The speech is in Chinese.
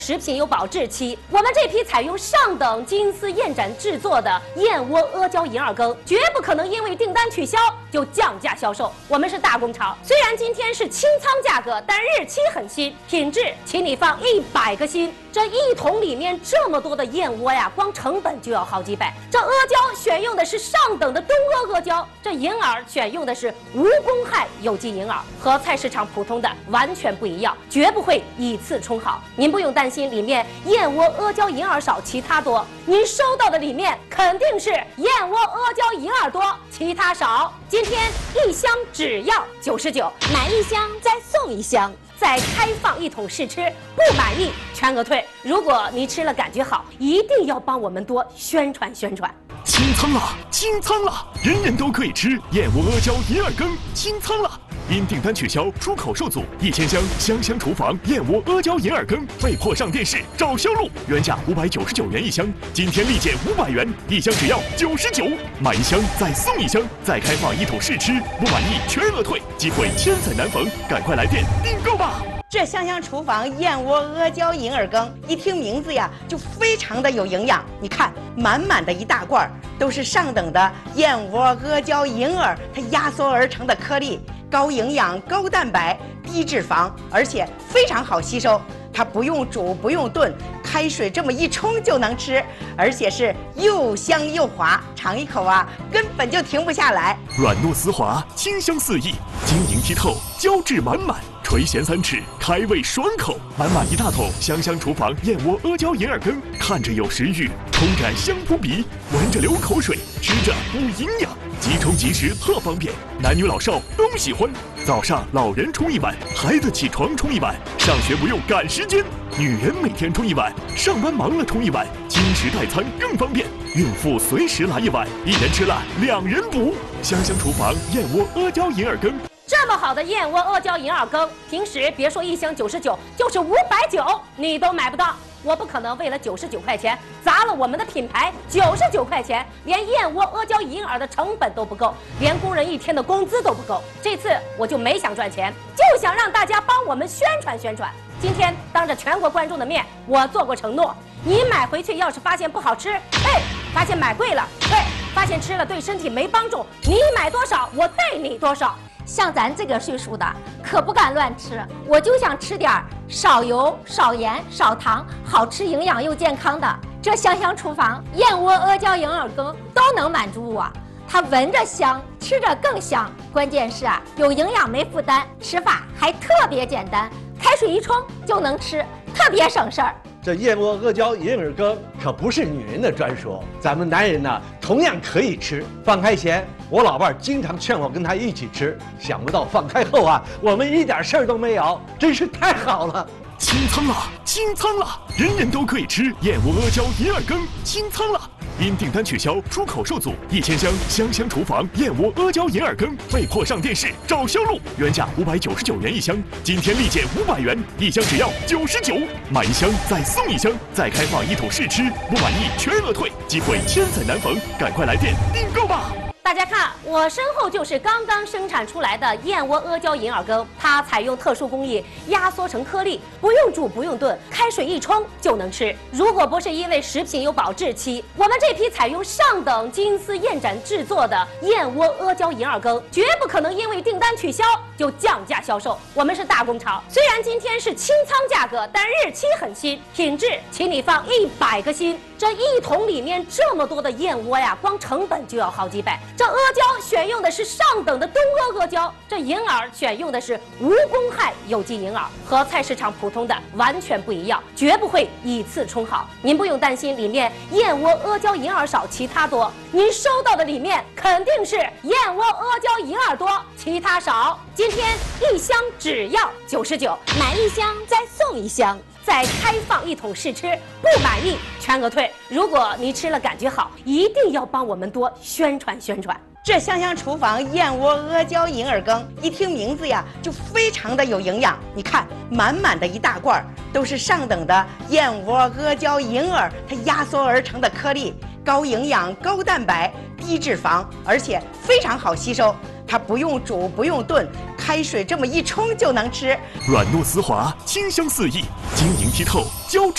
食品有保质期，我们这批采用上等金丝燕盏制作的燕窝阿胶银耳羹，绝不可能因为订单取消就降价销售。我们是大工厂，虽然今天是清仓价格，但日期很新，品质请你放100个心。这1桶里面这么多的燕窝呀，光成本就要好几百。这阿胶选用的是上等的东阿阿胶，这银耳选用的是无公害有机银耳，和菜市场普通的完全不一样，绝不会以次充好。您不用担心里面燕窝阿胶银耳少，其他多。您收到的里面肯定是燕窝阿胶银耳多，其他少。今天1箱只要99，买1箱再送1箱。再开放1桶试吃，不满意全额退。如果您吃了感觉好，一定要帮我们多宣传宣传。 清仓了，清仓了，人人都可以吃燕窝阿胶银耳羹，清仓了。因订单取消，出口受阻，1000箱香香厨房燕窝阿胶银耳羹被迫上电视找销路，原价599元1箱，今天立减500元，1箱只要99，买1箱再送1箱，再开放1桶试吃，不满意全额退，机会千载难逢，赶快来电订购吧！ 这香香厨房燕窝阿胶银耳羹，一听名字呀，就非常的有营养。你看，满满的一大罐，都是上等的燕窝阿胶银耳，它压缩而成的颗粒，高营养、高蛋白、低脂肪，而且非常好吸收。它不用煮，不用炖，开水这么一冲就能吃，而且是又香又滑，尝一口啊，根本就停不下来。 软糯丝滑，清香四溢，晶莹剔透，胶质满满。垂涎3尺，开胃爽口，满满一大桶香香厨房燕窝阿胶银耳羹，看着有食欲，冲感香扑鼻，闻着流口水，吃着补营养，即冲即食特方便，男女老少都喜欢。早上老人冲1碗，孩子起床冲1碗，上学不用赶时间，女人每天冲1碗，上班忙了冲1碗，经食代餐更方便，孕妇随时来1碗，一人吃了2人补。香香厨房燕窝阿胶银耳羹。 这么好的燕窝阿胶银耳羹，平时别说1箱99，就是590你都买不到。我不可能为了99块钱砸了我们的品牌，99块钱连燕窝阿胶银耳的成本都不够，连工人1天的工资都不够。这次我就没想赚钱，就想让大家帮我们宣传宣传。今天当着全国观众的面，我做过承诺，你买回去要是发现不好吃，发现买贵了，发现吃了对身体没帮助，你买多少我退你多少。 像咱这个岁数的，可不敢乱吃。我就想吃点少油、少盐、少糖，好吃、营养又健康的。这香香厨房燕窝阿胶银耳羹都能满足我。它闻着香，吃着更香。关键是啊，有营养没负担，吃法还特别简单，开水一冲就能吃，特别省事儿。 这燕窝阿胶银耳羹可不是女人的专属，咱们男人呢同样可以吃。放开前，我老伴儿经常劝我跟他一起吃，想不到放开后啊，我们一点事儿都没有，真是太好了。 清仓了，清仓了，人人都可以吃燕窝阿胶银耳羹，清仓了。因订单取消，出口受阻，1000箱香香厨房燕窝阿胶银耳羹被迫上电视找销路，原价599元1箱，今天立减500元，1箱只要99，买1箱再送1箱，再开放1桶试吃，不满意全额退，机会千载难逢，赶快来电订购吧！ 大家看，我身后就是刚刚生产出来的燕窝阿胶银耳羹，它采用特殊工艺压缩成颗粒，不用煮不用炖，开水一冲就能吃。如果不是因为食品有保质期，我们这批采用上等金丝燕盏制作的燕窝阿胶银耳羹，绝不可能因为订单取消就降价销售。我们是大工厂，虽然今天是清仓价格，但日期很新，品质请你放100个心。这1桶里面这么多的燕窝呀，光成本就要好几百。这阿胶选用的是上等的东阿阿胶，这银耳选用的是无公害有机银耳，和菜市场普通的完全不一样，绝不会以次充好。您不用担心里面燕窝阿胶银耳少，其他多。您收到的里面肯定是燕窝阿胶银耳多，其他少。今天1箱只要99，买1箱再送1箱。再开放1桶试吃，不满意全额退。如果您吃了感觉好，一定要帮我们多宣传宣传。 这香香厨房燕窝阿胶银耳羹，一听名字呀，就非常的有营养。你看，满满的一大罐，都是上等的燕窝阿胶银耳，它压缩而成的颗粒，高营养、高蛋白、低脂肪，而且非常好吸收。它不用煮，不用炖，开水这么一冲就能吃。 软糯丝滑，清香四溢，晶莹剔透，胶质